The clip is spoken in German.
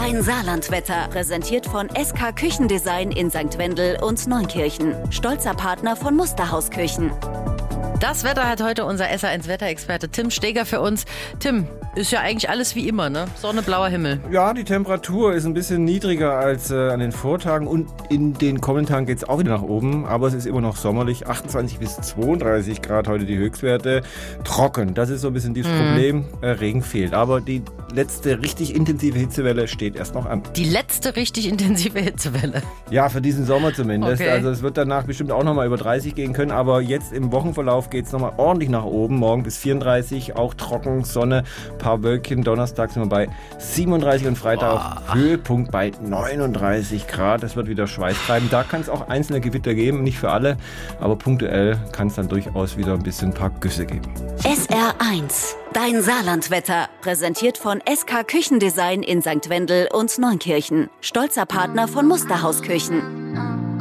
Dein Saarlandwetter, präsentiert von SK Küchendesign in St. Wendel und Neunkirchen. Stolzer Partner von Musterhaus Küchen. Das Wetter hat heute unser SR1-Wetterexperte Tim Steger für uns. Tim, ist ja eigentlich alles wie immer, ne? Sonne, blauer Himmel. Ja, die Temperatur ist ein bisschen niedriger als an den Vortagen und in den kommenden Tagen geht es auch wieder nach oben, aber es ist immer noch sommerlich. 28 bis 32 Grad heute die Höchstwerte. Trocken, das ist so ein bisschen dieses Problem. Regen fehlt, aber die letzte richtig intensive Hitzewelle steht erst noch an. Die letzte richtig intensive Hitzewelle? Ja, für diesen Sommer zumindest. Okay. Also es wird danach bestimmt auch nochmal über 30 gehen können, aber jetzt im Wochenverlauf geht es nochmal ordentlich nach oben. Morgen bis 34, auch trocken, Sonne, paar Wölkchen. Donnerstag sind wir bei 37 und Freitag auf Höhepunkt bei 39 Grad. Das wird wieder Schweiß treiben. Da kann es auch einzelne Gewitter geben, nicht für alle, aber punktuell kann es dann durchaus wieder ein bisschen ein paar Güsse geben. SR1, dein Saarlandwetter, präsentiert von SK Küchendesign in St. Wendel und Neunkirchen. Stolzer Partner von Musterhaus Küchen.